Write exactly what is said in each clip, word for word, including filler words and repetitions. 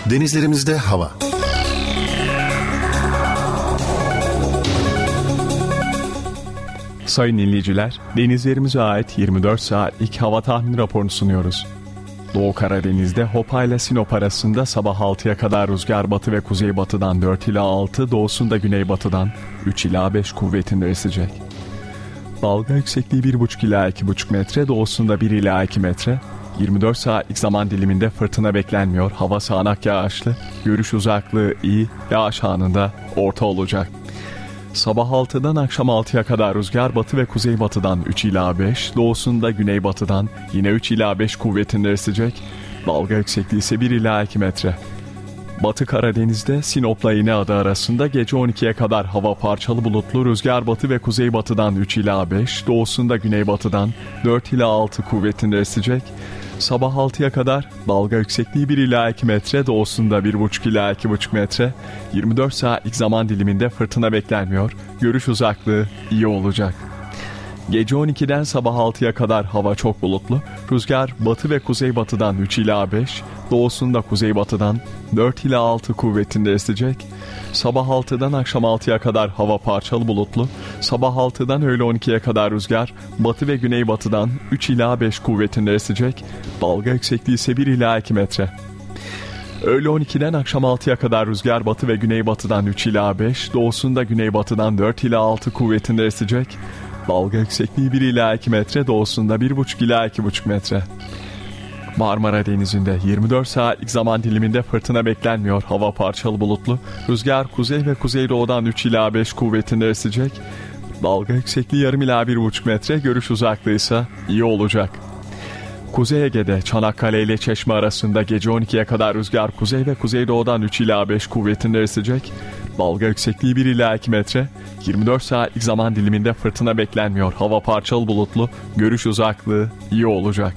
Denizlerimizde hava. Sayın dinleyiciler, denizlerimize ait yirmi dört saatlik hava tahmini raporunu sunuyoruz. Doğu Karadeniz'de Hopa ile Sinop arasında sabah altıya kadar rüzgar batı ve kuzeybatıdan dört ila altı, doğusunda güneybatıdan üç ila beş kuvvetinde esecek. Dalga yüksekliği bir buçuk ila iki buçuk metre, doğusunda bir ila iki metre. yirmi dört saatlik zaman diliminde fırtına beklenmiyor. Hava sağanak yağışlı, görüş uzaklığı iyi, yağış anında orta olacak. Sabah altıdan akşam altıya kadar rüzgar batı ve kuzeybatıdan üç ila beş, doğusunda güneybatıdan yine üç ila beş kuvvetinde esecek. Dalga yüksekliği ise bir ila iki metre. Batı Karadeniz'de Sinop'la İğneada arasında gece on ikiye kadar hava parçalı bulutlu, rüzgar batı ve kuzeybatıdan üç ila beş, doğusunda güneybatıdan dört ila altı kuvvetinde esecek. Sabah altıya kadar dalga yüksekliği bir ila iki metre, doğusunda bir buçuk ila iki buçuk metre. yirmi dört saatlik zaman diliminde fırtına beklenmiyor. Görüş uzaklığı iyi olacak. Gece on ikiden sabah altıya kadar hava çok bulutlu. Rüzgar batı ve kuzeybatıdan üç ila beş, doğusunda kuzeybatıdan dört ila altı kuvvetinde esecek. Sabah altıdan akşam altıya kadar hava parçalı bulutlu. Sabah altıdan öğle on ikiye kadar rüzgar batı ve güneybatıdan üç ila beş kuvvetinde esecek. Dalga yüksekliği ise bir ila iki metre. Öğle on ikiden akşam altıya kadar rüzgar batı ve güneybatıdan üç ila beş, doğusunda güneybatıdan dört ila altı kuvvetinde esecek. Dalga yüksekliği bir ila iki metre, doğusunda bir buçuk ila iki buçuk metre. Marmara Denizi'nde yirmi dört saatlik zaman diliminde fırtına beklenmiyor. Hava parçalı bulutlu. Rüzgar kuzey ve kuzeydoğudan üç ila beş kuvvetinde esecek. Dalga yüksekliği yarım ila bir buçuk metre, görüş uzaklığı ise iyi olacak. Kuzey Ege'de Çanakkale ile Çeşme arasında gece on ikiye kadar rüzgar kuzey ve kuzeydoğudan üç ila beş kuvvetinde esecek. Dalga yüksekliği bir ila iki metre. yirmi dört saatlik zaman diliminde fırtına beklenmiyor. Hava parçalı bulutlu, görüş uzaklığı iyi olacak.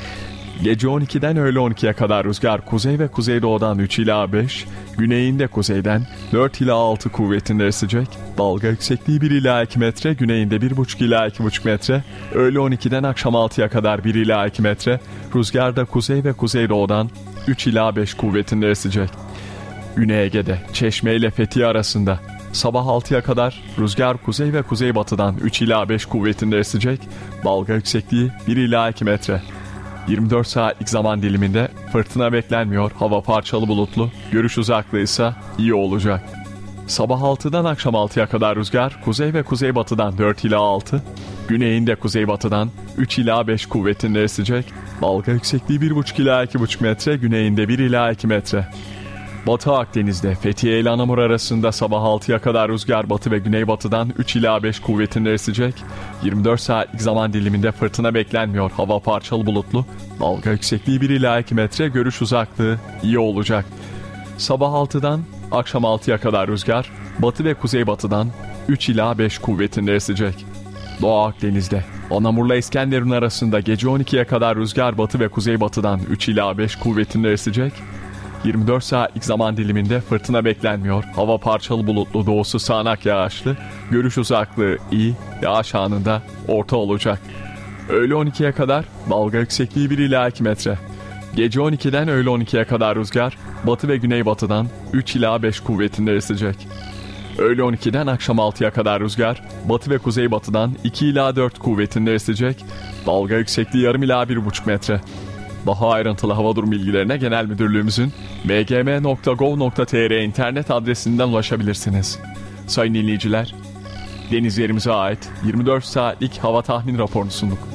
Gece on ikiden öğle on ikiye kadar rüzgar kuzey ve kuzeydoğudan üç ila beş, güneyinde kuzeyden dört ila altı kuvvetinde esecek. Dalga yüksekliği bir ila iki metre, güneyinde bir buçuk ila iki buçuk metre. Öğle on ikiden akşam altıya kadar bir ila iki metre. Rüzgar da kuzey ve kuzeydoğudan üç ila beş kuvvetinde esecek. Güney Ege'de Çeşme ile Fethiye arasında sabah altıya kadar rüzgar kuzey ve kuzeybatıdan üç ila beş kuvvetinde esecek. Dalga yüksekliği bir ila iki metre. yirmi dört saatlik zaman diliminde fırtına beklenmiyor. Hava parçalı bulutlu, görüş uzaklığı ise iyi olacak. Sabah altıdan akşam altıya kadar rüzgar kuzey ve kuzeybatıdan dört ila altı, güneyinde kuzeybatıdan üç ila beş kuvvetinde esecek. Dalga yüksekliği bir buçuk ila iki buçuk metre, güneyinde bir ila iki metre. Batı Akdeniz'de Fethiye ile Anamur arasında sabah altıya kadar rüzgar batı ve güneybatıdan üç ila beş kuvvetinde esecek. yirmi dört saatlik zaman diliminde fırtına beklenmiyor. Hava parçalı bulutlu. Dalga yüksekliği bir ila iki metre, görüş uzaklığı iyi olacak. Sabah altıdan akşam altıya kadar rüzgar batı ve kuzeybatıdan üç ila beş kuvvetinde esecek. Doğu Akdeniz'de Anamur'la İskenderun arasında gece on ikiye kadar rüzgar batı ve kuzeybatıdan üç ila beş kuvvetinde esecek. yirmi dört saatlik zaman diliminde fırtına beklenmiyor. Hava parçalı bulutlu, doğusu sağanak yağışlı. Görüş uzaklığı iyi, yağış anında orta olacak. Öğle on ikiye kadar dalga yüksekliği bir ila iki metre. Gece on ikiden öğle on ikiye kadar rüzgar batı ve güneybatıdan üç ila beş kuvvetinde esecek. Öğle on ikiden akşam altıya kadar rüzgar batı ve kuzeybatıdan iki ila dört kuvvetinde esecek. Dalga yüksekliği yarım ila bir buçuk metre. Daha ayrıntılı hava durum bilgilerine Genel Müdürlüğümüzün b g m nokta gov nokta t r internet adresinden ulaşabilirsiniz. Sayın dinleyiciler, denizlerimize ait yirmi dört saatlik hava tahmin raporunu sunduk.